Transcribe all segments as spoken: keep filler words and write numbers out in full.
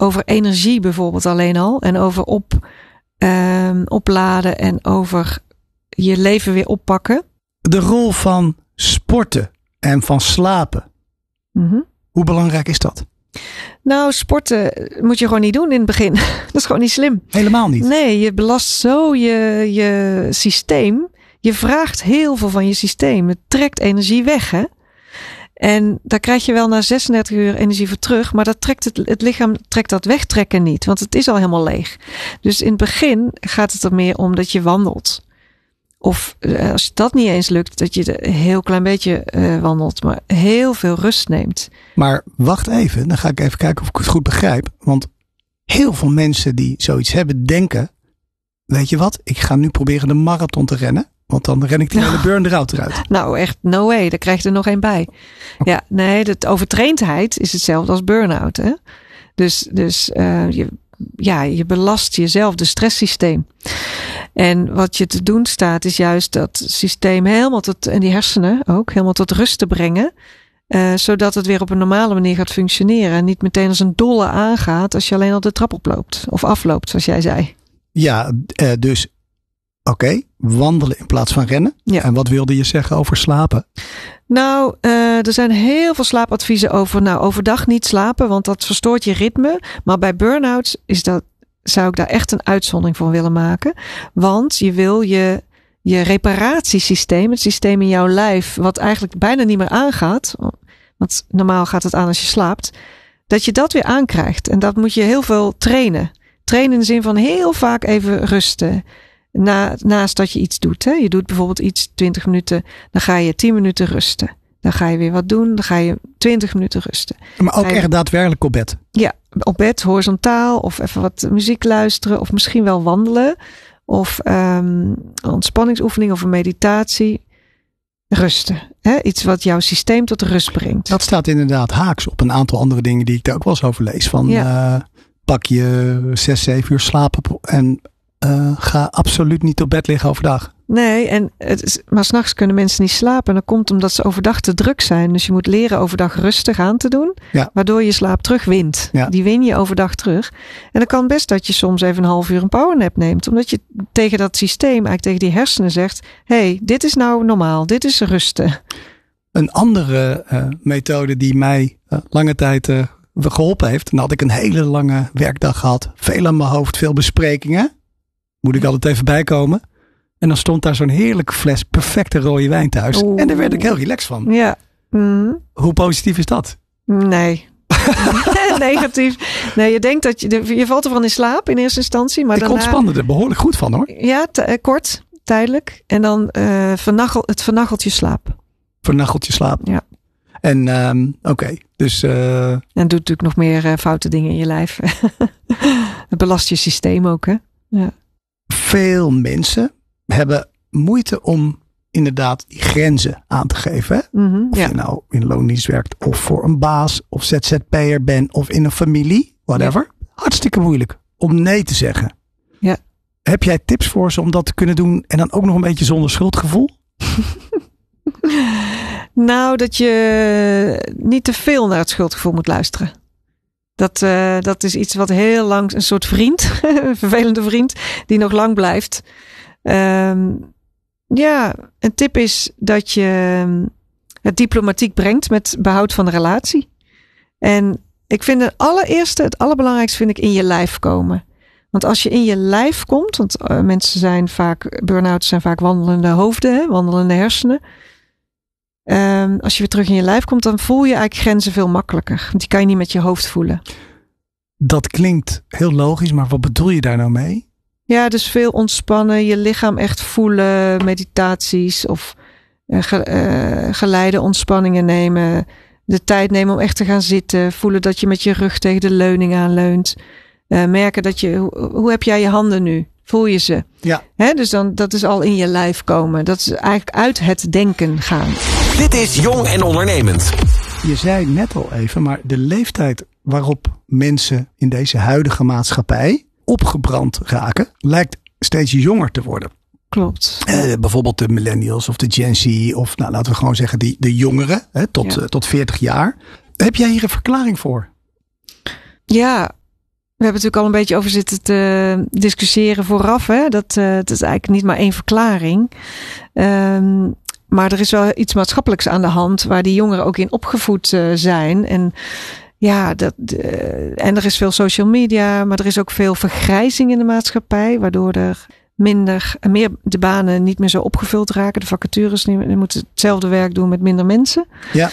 over energie bijvoorbeeld alleen al. En over op, um, opladen en over je leven weer oppakken. De rol van sporten en van slapen. Mm-hmm. Hoe belangrijk is dat? Nou, sporten moet je gewoon niet doen in het begin. Dat is gewoon niet slim. Helemaal niet. Nee, je belast zo je, je systeem. Je vraagt heel veel van je systeem. Het trekt energie weg, hè? En daar krijg je wel na zesendertig uur energie voor terug. Maar dat trekt het, het lichaam trekt dat wegtrekken niet. Want het is al helemaal leeg. Dus in het begin gaat het er meer om dat je wandelt. Of als dat niet eens lukt, dat je een heel klein beetje uh, wandelt. Maar heel veel rust neemt. Maar wacht even, dan ga ik even kijken of ik het goed begrijp. Want heel veel mensen die zoiets hebben denken, weet je wat, ik ga nu proberen de marathon te rennen. Want dan ren ik die hele burn-out eruit. Nou echt, no way. Daar krijg je er nog één bij. Ja, nee, de overtraindheid is hetzelfde als burn-out. Hè? Dus, dus uh, je, ja, je belast jezelf, de stresssysteem. En wat je te doen staat, is juist dat systeem helemaal tot, en die hersenen ook, helemaal tot rust te brengen. Uh, zodat het weer op een normale manier gaat functioneren. En niet meteen als een dolle aangaat als je alleen al de trap oploopt. Of afloopt, zoals jij zei. Ja, uh, dus oké, okay, wandelen in plaats van rennen. Ja. En wat wilde je zeggen over slapen? Nou, uh, er zijn heel veel slaapadviezen over. Nou, overdag niet slapen, want dat verstoort je ritme. Maar bij burn-outs is dat, zou ik daar echt een uitzondering voor willen maken. Want je wil je, je reparatiesysteem, het systeem in jouw lijf, wat eigenlijk bijna niet meer aangaat. Want normaal gaat het aan als je slaapt. Dat je dat weer aankrijgt. En dat moet je heel veel trainen. Trainen in de zin van heel vaak even rusten. Na, naast dat je iets doet. Hè? Je doet bijvoorbeeld iets twintig minuten. Dan ga je tien minuten rusten. Dan ga je weer wat doen. Dan ga je twintig minuten rusten. Maar ook je, echt daadwerkelijk op bed? Ja, op bed, horizontaal. Of even wat muziek luisteren. Of misschien wel wandelen. Of um, een ontspanningsoefening of een meditatie. Rusten. Hè? Iets wat jouw systeem tot rust brengt. Dat staat inderdaad haaks op een aantal andere dingen die ik daar ook wel eens over lees. Van ja. uh, pak je zes, zeven uur slapen en uh, ga absoluut niet op bed liggen overdag. Nee, en het is, maar 's nachts kunnen mensen niet slapen. En dat komt omdat ze overdag te druk zijn. Dus je moet leren overdag rustig aan te doen. Ja. Waardoor je slaap terugwint. Ja. Die win je overdag terug. En dan kan best dat je soms even een half uur een powernap neemt. Omdat je tegen dat systeem, eigenlijk tegen die hersenen zegt. Hé, hey, dit is nou normaal. Dit is rusten. Een andere uh, methode die mij uh, lange tijd uh, geholpen heeft. Dan had ik een hele lange werkdag gehad. Veel aan mijn hoofd, veel besprekingen. Moet ik altijd even bijkomen. En dan stond daar zo'n heerlijke fles perfecte rode wijn thuis. Oeh. En daar werd ik heel relaxed van. Ja. Mm. Hoe positief is dat? Nee. Negatief. Nee, je denkt dat je, je valt ervan in slaap in eerste instantie. Maar ik daarna, ontspande er behoorlijk goed van hoor. Ja, t- kort, tijdelijk. En dan uh, vernachel, het vernachelt je slaap. Vernachelt je slaap. Ja. En um, oké, okay, dus... Uh... En doet natuurlijk nog meer uh, foute dingen in je lijf. Het belast je systeem ook, hè? Ja. Veel mensen hebben moeite om inderdaad die grenzen aan te geven. Hè? Mm-hmm, of ja. je nou in loondienst werkt of voor een baas of Z Z P'er bent of in een familie, whatever. Ja. Hartstikke moeilijk om nee te zeggen. Ja. Heb jij tips voor ze om dat te kunnen doen en dan ook nog een beetje zonder schuldgevoel? Nou, dat je niet te veel naar het schuldgevoel moet luisteren. Dat, uh, dat is iets wat heel lang, een soort vriend, een vervelende vriend, die nog lang blijft. Um, ja, een tip is dat je het diplomatiek brengt met behoud van de relatie. En ik vind het allereerste, het allerbelangrijkste vind ik in je lijf komen. Want als je in je lijf komt, want uh, mensen zijn vaak, burn-outs zijn vaak wandelende hoofden, hè, wandelende hersenen. Um, als je weer terug in je lijf komt, dan voel je eigenlijk grenzen veel makkelijker. Want die kan je niet met je hoofd voelen. Dat klinkt heel logisch, maar wat bedoel je daar nou mee? Ja, dus veel ontspannen, je lichaam echt voelen, meditaties of uh, ge, uh, geleide ontspanningen nemen. De tijd nemen om echt te gaan zitten. Voelen dat je met je rug tegen de leuning aanleunt. Uh, merken dat je, hoe, hoe heb jij je handen nu? Voel je ze? Ja. Hè, dus dan, dat is al in je lijf komen. Dat is eigenlijk uit het denken gaan. Dit is Jong en Ondernemend. Je zei net al even, maar de leeftijd waarop mensen in deze huidige maatschappij opgebrand raken, lijkt steeds jonger te worden. Klopt. Uh, bijvoorbeeld de millennials of de Gen Z of nou, laten we gewoon zeggen die, de jongeren hè, tot, ja. uh, tot veertig jaar. Heb jij hier een verklaring voor? Ja, We hebben natuurlijk al een beetje over zitten te discussiëren vooraf. Hè? Dat, uh, dat is eigenlijk niet maar één verklaring. Um, maar er is wel iets maatschappelijks aan de hand waar die jongeren ook in opgevoed uh, zijn. En ja, dat, uh, en er is veel social media, maar er is ook veel vergrijzing in de maatschappij, waardoor er minder, meer de banen niet meer zo opgevuld raken. De vacatures niet, die moeten hetzelfde werk doen met minder mensen. Ja.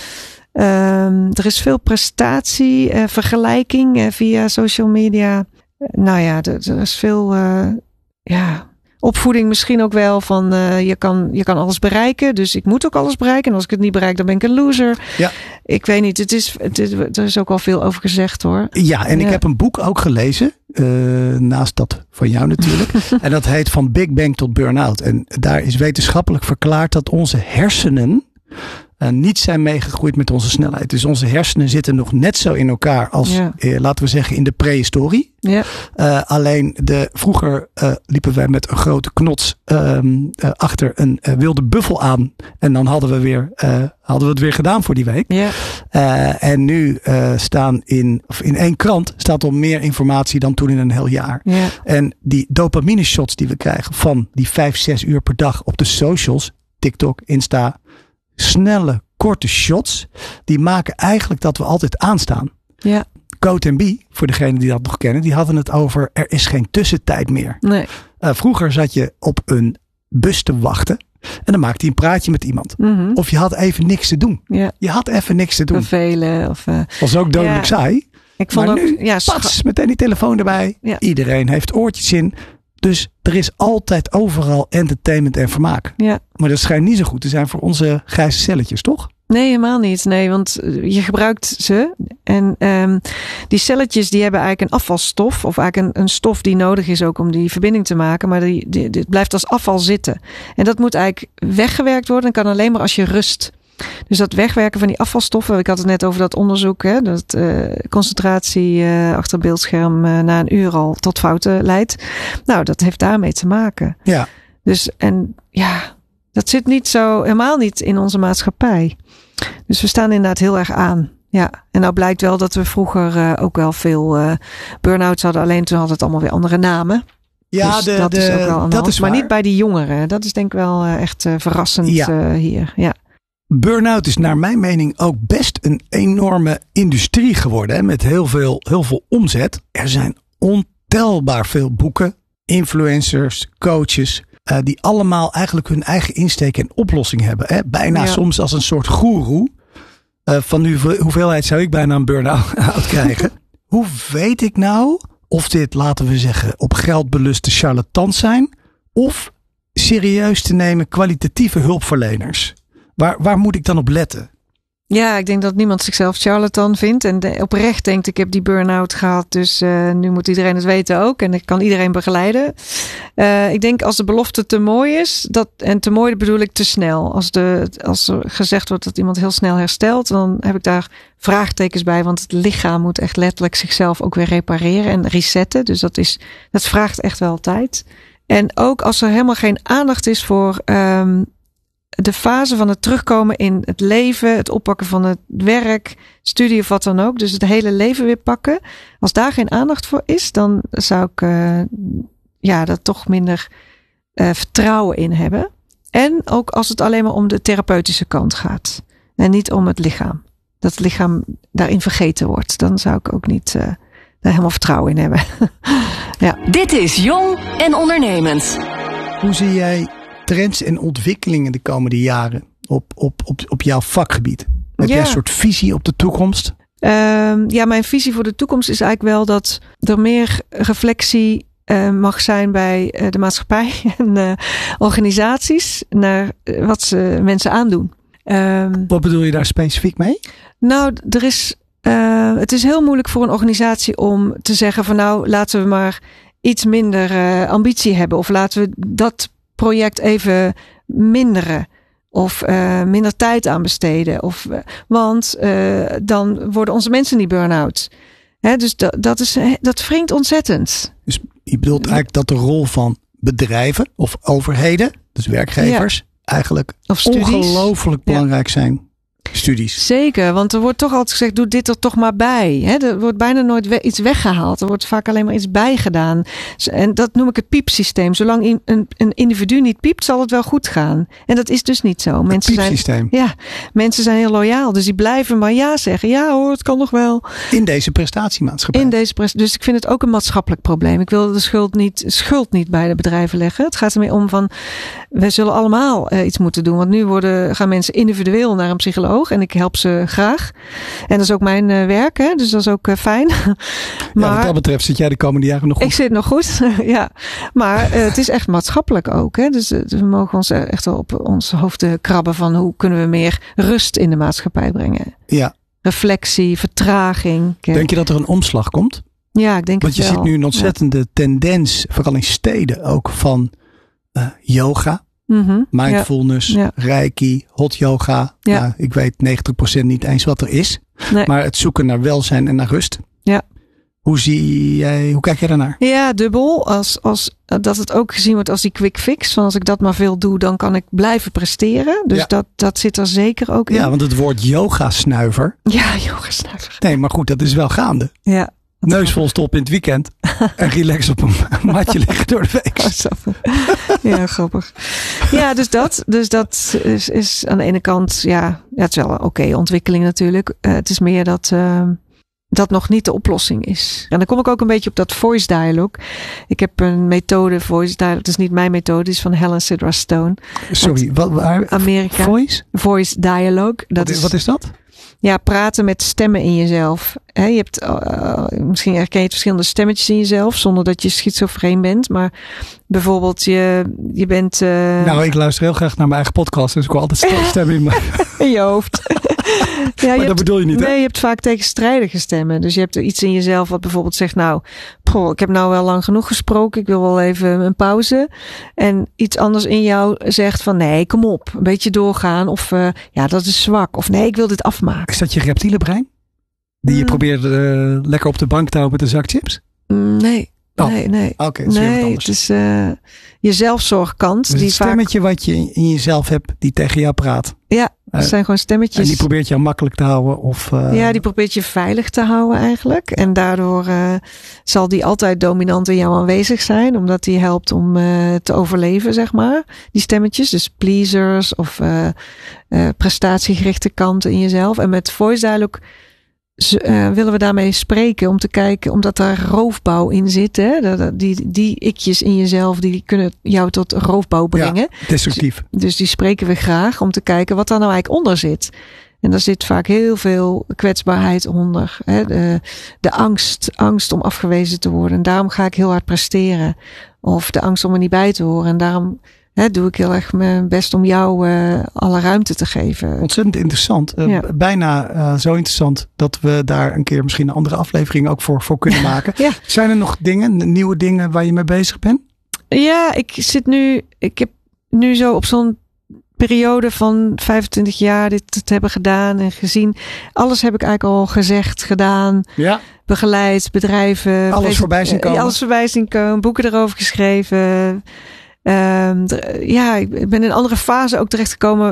Um, er is veel prestatie, uh, vergelijking uh, via social media. Uh, nou ja, er, er is veel uh, ja, opvoeding misschien ook wel van uh, je, kan, je kan alles bereiken. Dus ik moet ook alles bereiken. En als ik het niet bereik, dan ben ik een loser. Ja. Ik weet niet, het is, het is, er is ook al veel over gezegd hoor. Ja, en ja. ik heb een boek ook gelezen. Uh, naast dat van jou natuurlijk. En dat heet Van Big Bang tot Burn-out. En daar is wetenschappelijk verklaard dat onze hersenen Uh, niet zijn meegegroeid met onze snelheid. Dus onze hersenen zitten nog net zo in elkaar als, ja. eh, laten we zeggen, in de prehistorie. Ja. Uh, alleen de, vroeger uh, liepen wij met een grote knots um, uh, achter een uh, wilde buffel aan. En dan hadden we, weer, uh, hadden we het weer gedaan voor die week. Ja. Uh, en nu uh, staan in, of in één krant staat al meer informatie dan toen in een heel jaar. Ja. En die dopamine shots die we krijgen van die vijf, zes uur per dag op de socials, TikTok, Insta, snelle, korte shots, die maken eigenlijk dat we altijd aanstaan. Ja. Code en B, voor degenen die dat nog kennen, die hadden het over er is geen tussentijd meer. Nee. Uh, vroeger zat je op een bus te wachten en dan maakte hij een praatje met iemand. Mm-hmm. Of je had even niks te doen. Ja. Je had even niks te doen. Vervelen. Of, uh, was ook dodelijk ja. saai. Ik vond maar ook, nu, ja, pas, meteen die telefoon erbij. Ja. Iedereen heeft oortjes in. Dus er is altijd overal entertainment en vermaak. Ja. Maar dat schijnt niet zo goed te zijn voor onze grijze celletjes, toch? Nee, helemaal niet. Nee, want je gebruikt ze. En um, die celletjes die hebben eigenlijk een afvalstof. Of eigenlijk een, een stof die nodig is ook om die verbinding te maken. Maar die, die, die blijft als afval zitten. En dat moet eigenlijk weggewerkt worden. En kan alleen maar als je rust. Dus dat wegwerken van die afvalstoffen. Ik had het net over dat onderzoek. Hè, dat uh, concentratie uh, achter het beeldscherm uh, na een uur al tot fouten leidt. Nou, dat heeft daarmee te maken. Ja. Dus en ja, dat zit niet zo helemaal niet in onze maatschappij. Dus we staan inderdaad heel erg aan. Ja, en nou blijkt wel dat we vroeger uh, ook wel veel uh, burn-outs hadden. Alleen toen had het allemaal weer andere namen. Ja, dus de, dat de, is ook wel aan de hand. Is maar niet bij die jongeren. Dat is denk ik wel uh, echt uh, verrassend ja. uh, hier. Ja. Burn-out is naar mijn mening ook best een enorme industrie geworden. Hè, met heel veel, heel veel omzet. Er zijn ontelbaar veel boeken, influencers, coaches. Uh, die allemaal eigenlijk hun eigen insteek en oplossing hebben. Hè? Bijna ja. soms als een soort goeroe. Uh, van die hoeveelheid zou ik bijna een burn-out krijgen. Hoe weet ik nou of dit, laten we zeggen, op geld beluste charlatans zijn. Of serieus te nemen kwalitatieve hulpverleners. Waar, waar moet ik dan op letten? Ja, ik denk dat niemand zichzelf charlatan vindt. En de, oprecht denkt, ik heb die burn-out gehad. Dus uh, nu moet iedereen het weten ook. En ik kan iedereen begeleiden. Uh, ik denk als de belofte te mooi is. Dat, en te mooi bedoel ik te snel. Als, de, als er gezegd wordt dat iemand heel snel herstelt. Dan heb ik daar vraagtekens bij. Want het lichaam moet echt letterlijk zichzelf ook weer repareren. En resetten. Dus dat, is, dat vraagt echt wel tijd. En ook als er helemaal geen aandacht is voor Um, de fase van het terugkomen in het leven, het oppakken van het werk, studie of wat dan ook. Dus het hele leven weer pakken. Als daar geen aandacht voor is, dan zou ik uh, ja, daar toch minder uh, vertrouwen in hebben. En ook als het alleen maar om de therapeutische kant gaat. En niet om het lichaam. Dat het lichaam daarin vergeten wordt. Dan zou ik ook niet uh, daar helemaal vertrouwen in hebben. Ja. Dit is Jong en Ondernemend. Hoe zie jij trends en ontwikkelingen de komende jaren op, op, op, op jouw vakgebied? Heb ja. jij een soort visie op de toekomst? Uh, ja, mijn visie voor de toekomst is eigenlijk wel dat er meer reflectie uh, mag zijn bij uh, de maatschappij en uh, organisaties naar uh, wat ze mensen aandoen. Um, wat bedoel je daar specifiek mee? Nou, er is, uh, het is heel moeilijk voor een organisatie om te zeggen van nou, laten we maar iets minder uh, ambitie hebben. Of laten we dat project even minderen. Of uh, minder tijd aan besteden. Of, uh, want uh, dan worden onze mensen niet burn-out. Hè, dus dat, dat, is, dat wringt ontzettend. Dus je bedoelt eigenlijk dat de rol van bedrijven of overheden, dus werkgevers, ja. eigenlijk ongelooflijk belangrijk ja. zijn. studies. Zeker, want er wordt toch altijd gezegd, doe dit er toch maar bij. Hè? Er wordt bijna nooit we- iets weggehaald. Er wordt vaak alleen maar iets bijgedaan. En dat noem ik het piepsysteem. Zolang in- een, een individu niet piept, zal het wel goed gaan. En dat is dus niet zo. Mensen Het piepsysteem. zijn, ja, mensen zijn heel loyaal. Dus die blijven maar ja zeggen. Ja hoor, het kan nog wel. In deze prestatiemaatschappij. In deze pres- dus ik vind het ook een maatschappelijk probleem. Ik wil de schuld niet, schuld niet bij de bedrijven leggen. Het gaat ermee om van, we zullen allemaal uh, iets moeten doen. Want nu worden, gaan mensen individueel naar een psycholoog. En ik help ze graag. En dat is ook mijn uh, werk. Hè? Dus dat is ook uh, fijn. maar Ja, wat dat betreft zit jij de komende jaren nog goed. ik zit nog goed. ja. Maar uh, het is echt maatschappelijk ook. Hè? Dus uh, we mogen ons echt wel op ons hoofden krabben van hoe kunnen we meer rust in de maatschappij brengen. Ja. Reflectie, vertraging. Denk je dat er een omslag komt? Ja, ik denk Want je het wel. ziet nu een ontzettende ja. tendens, vooral in steden ook, van uh, yoga, mm-hmm. mindfulness, ja. Ja. reiki, hot yoga. Ja. Nou, ik weet negentig procent niet eens wat er is. Nee. Maar het zoeken naar welzijn en naar rust. Ja. Hoe zie jij, hoe kijk jij daarnaar? Ja, dubbel. Als, als, dat het ook gezien wordt als die quick fix. Van als ik dat maar veel doe, dan kan ik blijven presteren. Dus ja. dat, dat zit er zeker ook in. Ja, want het woord yoga-snuiver. Ja, yoga-snuiver. Nee, maar goed, dat is wel gaande. Ja. Neus vol stop in het weekend. En relax op een matje liggen door de week. Ja, grappig. Ja, dus dat, dus dat is, is aan de ene kant, ja, ja het is wel een oké okay, ontwikkeling natuurlijk. Uh, het is meer dat uh, dat nog niet de oplossing is. En dan kom ik ook een beetje op dat voice dialogue. Ik heb een methode, voice dialogue. Het is niet mijn methode, het is van Helen Sidra Stone. Sorry, wat, waar? Amerika. Voice? Voice dialogue. Dat wat, is, wat is dat? Ja, praten met stemmen in jezelf. He, je hebt, uh, misschien herken je het verschillende stemmetjes in jezelf, zonder dat je schizofreen bent. Maar bijvoorbeeld, je, je bent... Uh... Nou, ik luister heel graag naar mijn eigen podcast, dus ik hoor altijd stemmen in, mijn... in je hoofd. ja, maar je dat hebt, bedoel je niet, hè? Nee, je hebt vaak tegenstrijdige stemmen. Dus je hebt iets in jezelf wat bijvoorbeeld zegt, nou, poh, ik heb nou wel lang genoeg gesproken, ik wil wel even een pauze. En iets anders in jou zegt van, nee, kom op, een beetje doorgaan. Of, uh, ja, dat is zwak. Of nee, ik wil dit afmaken. Is dat je reptiele brein? Die je mm. probeert uh, lekker op de bank te houden met een zak chips? Mm, nee. Oh. Nee, nee. Oké, okay, dat is nee, het is uh, je zelfzorgkant. Dus die het stemmetje vaak... wat je in jezelf hebt, die tegen jou praat. Ja, dat uh, zijn gewoon stemmetjes. En die probeert jou makkelijk te houden? Of, uh... Ja, die probeert je veilig te houden eigenlijk. En daardoor uh, zal die altijd dominant in jou aanwezig zijn. Omdat die helpt om uh, te overleven, zeg maar. Die stemmetjes, dus pleasers of uh, uh, prestatiegerichte kanten in jezelf. En met voice dialogue Uh, willen we daarmee spreken om te kijken, omdat daar roofbouw in zit. Hè? Die, die ikjes in jezelf, die kunnen jou tot roofbouw brengen. Ja, destructief. Dus, dus die spreken we graag om te kijken wat daar nou eigenlijk onder zit. En daar zit vaak heel veel kwetsbaarheid onder. Hè? De, de angst, angst om afgewezen te worden. En daarom ga ik heel hard presteren. Of de angst om er niet bij te horen. En daarom He, doe ik heel erg mijn best om jou uh, alle ruimte te geven. Ontzettend interessant. Uh, ja. Bijna uh, zo interessant dat we daar een keer misschien een andere aflevering ook voor, voor kunnen maken. Ja. Zijn er nog dingen, nieuwe dingen waar je mee bezig bent? Ja, ik zit nu, ik heb nu zo op zo'n periode van vijfentwintig jaar dit te hebben gedaan en gezien. Alles heb ik eigenlijk al gezegd, gedaan, ja. begeleid, bedrijven. Alles voorbij zien komen. Alles voorbij zien komen, boeken erover geschreven. Um, ja, ik ben in een andere fase ook terechtgekomen.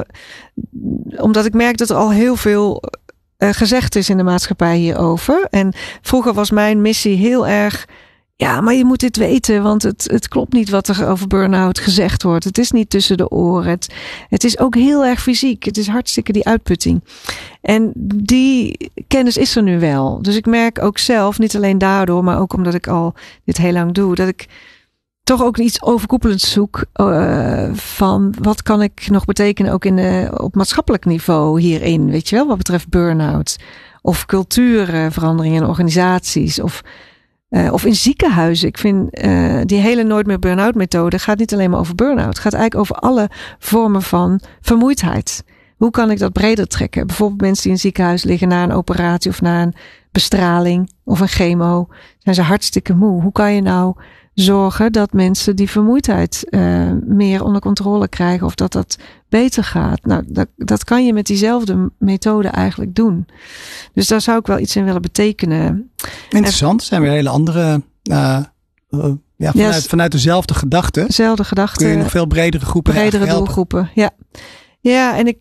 Omdat ik merk dat er al heel veel uh, gezegd is in de maatschappij hierover. En vroeger was mijn missie heel erg, ja, maar je moet dit weten, want het, het klopt niet wat er over burn-out gezegd wordt. Het is niet tussen de oren. Het, het is ook heel erg fysiek. Het is hartstikke die uitputting. En die kennis is er nu wel. Dus ik merk ook zelf, niet alleen daardoor, maar ook omdat ik al dit heel lang doe, dat ik toch ook iets overkoepelends zoek uh, van wat kan ik nog betekenen ook in de, op maatschappelijk niveau hierin, weet je wel, wat betreft burn-out of cultuurveranderingen in organisaties of, uh, of in ziekenhuizen. Ik vind uh, die hele nooit meer burn-out methode gaat niet alleen maar over burn-out. Het gaat eigenlijk over alle vormen van vermoeidheid. Hoe kan ik dat breder trekken? Bijvoorbeeld mensen die in een ziekenhuis liggen na een operatie of na een bestraling of een chemo. Zijn ze hartstikke moe. Hoe kan je nou zorgen dat mensen die vermoeidheid uh, meer onder controle krijgen of dat dat beter gaat? Nou, dat, dat kan je met diezelfde methode eigenlijk doen. Dus daar zou ik wel iets in willen betekenen. Interessant. Zijn weer hele andere, uh, uh, ja, vanuit, yes. vanuit dezelfde gedachte. Dezelfde gedachte. Kun je nog veel bredere groepen Bredere helpen. doelgroepen, ja. Ja, en ik,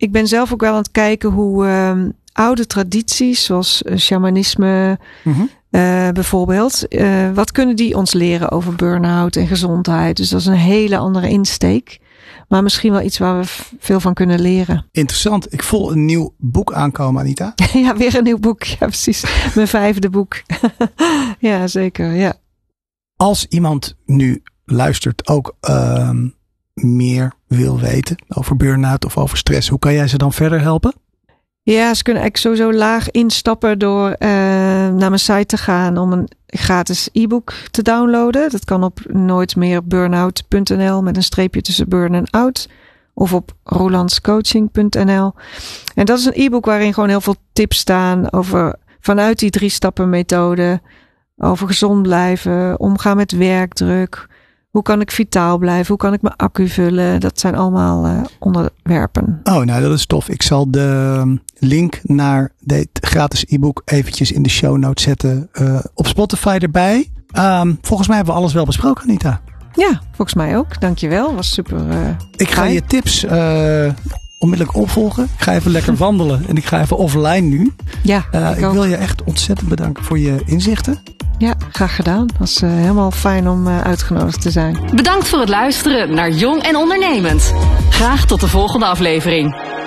ik ben zelf ook wel aan het kijken hoe uh, oude tradities, zoals uh, shamanisme mm-hmm. uh, bijvoorbeeld, uh, wat kunnen die ons leren over burn-out en gezondheid? Dus dat is een hele andere insteek. Maar misschien wel iets waar we f- veel van kunnen leren. Interessant. Ik voel een nieuw boek aankomen, Anita. Ja, weer een nieuw boek. Ja, precies. Mijn vijfde boek. Ja, zeker. Ja. Als iemand nu luistert ook uh, meer wil weten over burn-out of over stress, hoe kan jij ze dan verder helpen? Ja, ze kunnen eigenlijk sowieso laag instappen door uh, naar mijn site te gaan om een gratis e-book te downloaden. Dat kan op nooitmeerburnout punt n l met een streepje tussen burn en out. Of op rolandscoaching punt n l. En dat is een e-book waarin gewoon heel veel tips staan over vanuit die drie stappen methode. Over gezond blijven, omgaan met werkdruk. Hoe kan ik vitaal blijven? Hoe kan ik mijn accu vullen? Dat zijn allemaal uh, onderwerpen. Oh, nou dat is tof. Ik zal de link naar dit gratis e-book eventjes in de show notes zetten. Uh, op Spotify erbij. Um, volgens mij hebben we alles wel besproken, Anita. Ja, volgens mij ook. Dankjewel. Was super uh, Ik ga fijn. je tips uh, onmiddellijk opvolgen. Ik ga even lekker wandelen. En ik ga even offline nu. Ja, uh, ik, ik wil je echt ontzettend bedanken voor je inzichten. Ja, graag gedaan. Het was uh, helemaal fijn om uh, uitgenodigd te zijn. Bedankt voor het luisteren naar Jong en Ondernemend. Graag tot de volgende aflevering.